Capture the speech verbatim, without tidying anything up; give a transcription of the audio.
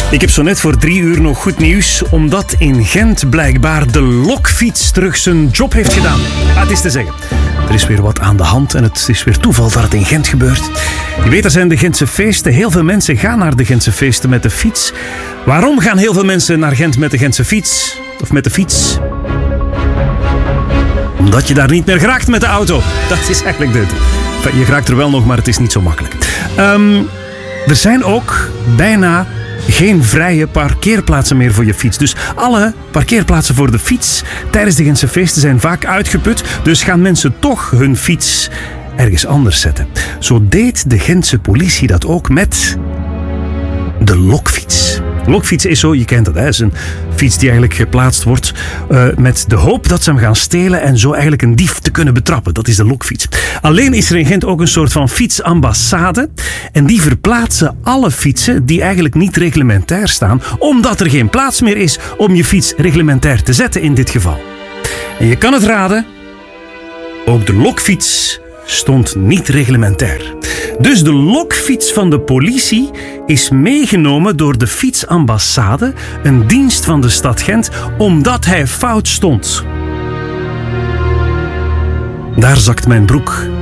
Ik heb zo net voor drie uur nog goed nieuws, omdat in Gent blijkbaar de lokfiets terug zijn job heeft gedaan. Ah, het is te zeggen. Er is weer wat aan de hand en het is weer toeval dat het in Gent gebeurt. Je weet, er zijn de Gentse feesten. Heel veel mensen gaan naar de Gentse feesten met de fiets. Waarom gaan heel veel mensen naar Gent met de Gentse fiets? Of met de fiets? Omdat je daar niet meer geraakt met de auto. Dat is eigenlijk dit. Enfin, je geraakt er wel nog, maar het is niet zo makkelijk. Um, er zijn ook bijna geen vrije parkeerplaatsen meer voor je fiets. Dus alle parkeerplaatsen voor de fiets tijdens de Gentse feesten zijn vaak uitgeput. Dus gaan mensen toch hun fiets ergens anders zetten. Zo deed de Gentse politie dat ook met de lokfiets. Lokfiets is zo, je kent dat, hè? Is een fiets die eigenlijk geplaatst wordt uh, met de hoop dat ze hem gaan stelen en zo eigenlijk een dief te kunnen betrappen. Dat is de lokfiets. Alleen is er in Gent ook een soort van fietsambassade en die verplaatsen alle fietsen die eigenlijk niet reglementair staan, omdat er geen plaats meer is om je fiets reglementair te zetten in dit geval. En je kan het raden, ook de lokfiets stond niet reglementair. Dus de lokfiets van de politie is meegenomen door de fietsambassade, een dienst van de stad Gent, omdat hij fout stond. Daar zakt mijn broek.